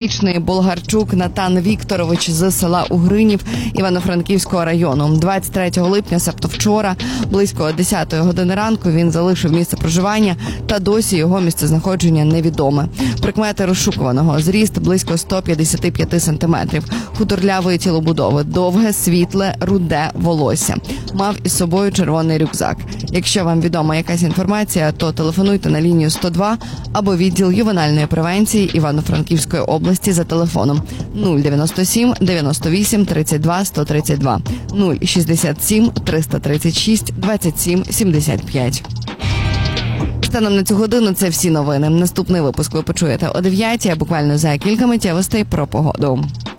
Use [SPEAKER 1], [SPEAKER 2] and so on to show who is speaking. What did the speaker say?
[SPEAKER 1] 30-річний Болгарчук Натан Вікторович з села Угринів Івано-Франківського району. 23 липня, себто вчора, близько 10 години ранку, він залишив місце проживання, та досі його місцезнаходження невідоме. Прикмети розшукуваного: зріст близько 155 сантиметрів, худорлявої тілобудови, довге, світле, руде волосся. Мав із собою червоний рюкзак. Якщо вам відома якась інформація, то телефонуйте на лінію 102 або відділ ювенальної превенції Івано-Франківської області за телефоном 097 98 32 132 067 336 27 75. Станом на цю годину це всі новини. Наступний випуск ви почуєте о 9, а буквально за кілька миттєвостей про погоду.